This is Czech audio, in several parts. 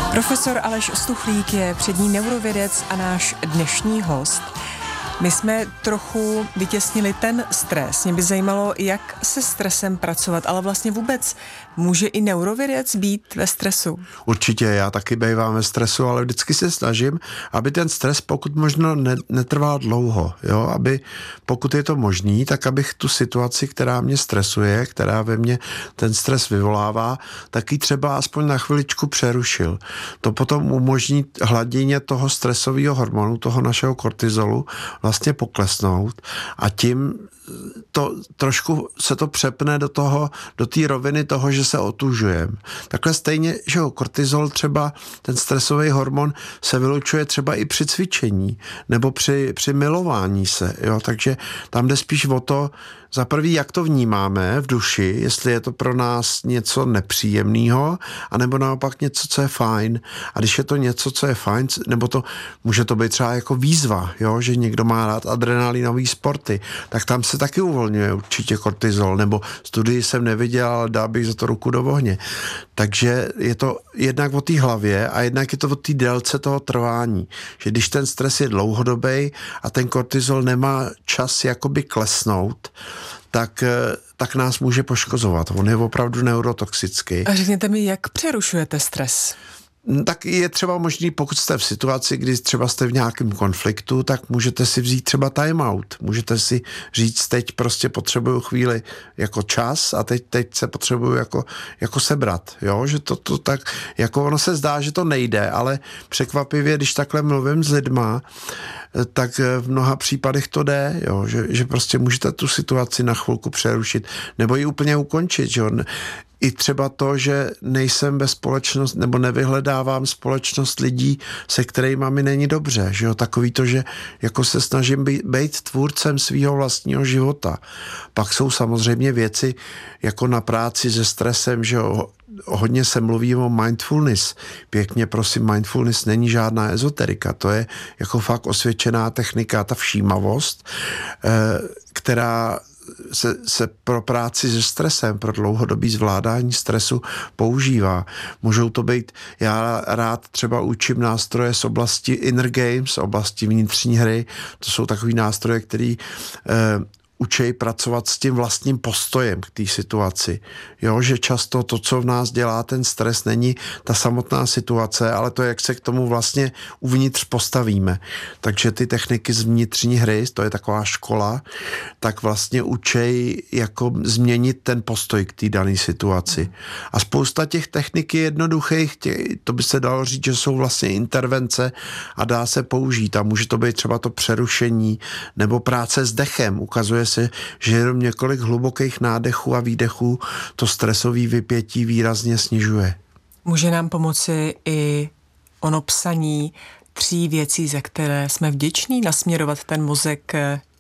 Profesor Aleš Stuchlík je přední neurovědec a náš dnešní host. My jsme trochu vytěsnili ten stres. Mě by zajímalo, jak se stresem pracovat, ale vlastně vůbec může i neurovědec být ve stresu? Určitě, já taky bývám ve stresu, ale vždycky se snažím, aby ten stres pokud možno netrval dlouho, jo? Aby pokud je to možný, tak abych tu situaci, která mě stresuje, která ve mně ten stres vyvolává, tak ji třeba aspoň na chviličku přerušil. To potom umožní hladině toho stresového hormonu, toho našeho kortizolu, vlastně poklesnout a tím to trošku se to přepne do té roviny toho, že se otužujeme. Takhle stejně, že kortizol třeba, ten stresový hormon se vylučuje třeba i při cvičení nebo při milování se, jo, takže tam jde spíš o to, za prvý, jak to vnímáme v duši, jestli je to pro nás něco nepříjemného, anebo naopak něco, co je fajn. A když je to něco, co je fajn, nebo to může to být třeba jako výzva, jo, že někdo má rád adrenalinový sporty, tak tam se taky uvolňuje určitě kortizol, nebo studii jsem neviděl, ale dal bych za to ruku do ohně. Takže je to jednak o té hlavě a jednak je to o té délce toho trvání. Že když ten stres je dlouhodobý a ten kortizol nemá čas jakoby klesnout, tak nás může poškozovat. On je opravdu neurotoxický. A řekněte mi, jak přerušujete stres? Tak je třeba možný, pokud jste v situaci, kdy třeba jste v nějakém konfliktu, tak můžete si vzít třeba timeout. Můžete si říct, teď prostě potřebuju chvíli jako čas a teď se potřebuju jako sebrat. Jo? Že to tak, jako ono se zdá, že to nejde, ale překvapivě, když takhle mluvím s lidma, tak v mnoha případech to jde, jo? Že prostě můžete tu situaci na chvilku přerušit nebo ji úplně ukončit. Že? I třeba to, že nejsem ve společnost nebo nevyhledávám společnost lidí, se kterými mi není dobře. Že jo? Takový to, že jako se snažím být tvůrcem svého vlastního života. Pak jsou samozřejmě věci jako na práci se stresem, že jo? Hodně se mluví o mindfulness. Pěkně prosím, mindfulness není žádná ezoterika. To je jako fakt osvědčená technika, ta všímavost, která se pro práci se stresem, pro dlouhodobý zvládání stresu používá. Můžou to být, já rád třeba učím nástroje z oblasti inner games, z oblasti vnitřní hry. To jsou takový nástroje, který učej pracovat s tím vlastním postojem k té situaci. Jo, že často to, co v nás dělá ten stres, není ta samotná situace, ale to, jak se k tomu vlastně uvnitř postavíme. Takže ty techniky z vnitřní hry, to je taková škola, tak vlastně učej jako změnit ten postoj k té dané situaci. A spousta těch technik je jednoduchých, to by se dalo říct, že jsou vlastně intervence a dá se použít. A může to být třeba to přerušení nebo práce s dechem. Ukazuje se, že jenom několik hlubokých nádechů a výdechů to stresové vypětí výrazně snižuje. Může nám pomoci i ono psaní 3 věcí, za které jsme vděční, nasměrovat ten mozek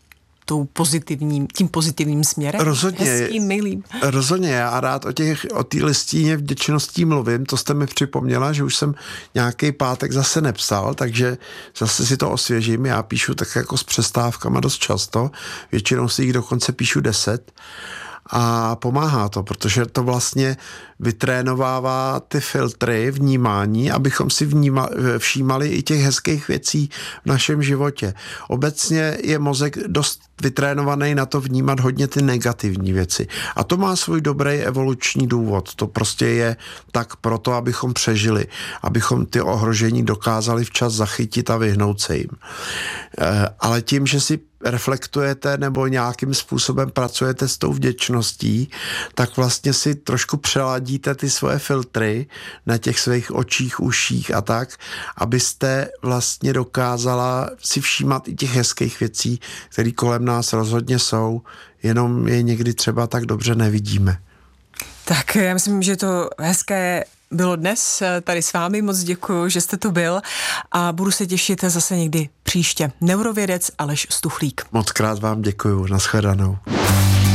tím pozitivním směrem? Rozhodně. Hezkým, milým. Rozhodně, já rád o té listině vděčností mluvím, to jste mi připomněla, že už jsem nějaký pátek zase nepsal, takže zase si to osvěžím, já píšu tak jako s přestávkama dost často, většinou si jich dokonce píšu 10 a pomáhá to, protože to vlastně vytrénovává ty filtry vnímání, abychom si všímali i těch hezkých věcí v našem životě. Obecně je mozek dost vytrénovaný na to vnímat hodně ty negativní věci. A to má svůj dobrý evoluční důvod. To prostě je tak proto, abychom přežili, abychom ty ohrožení dokázali včas zachytit a vyhnout se jim. Ale tím, že si reflektujete nebo nějakým způsobem pracujete s tou vděčností, tak vlastně si trošku přeladíte ty svoje filtry na těch svých očích, uších a tak, abyste vlastně dokázala si všímat i těch hezkých věcí, které kolem nás rozhodně jsou, jenom je někdy třeba tak dobře nevidíme. Tak já myslím, že to hezké bylo dnes tady s vámi. Moc děkuji, že jste tu byl a budu se těšit zase někdy příště. Neurovědec Aleš Stuchlík. Moc krát vám děkuji. Nashledanou.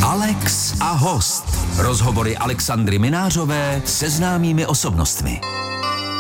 Alex a host. Rozhovory Alexandry Minářové se známými osobnostmi.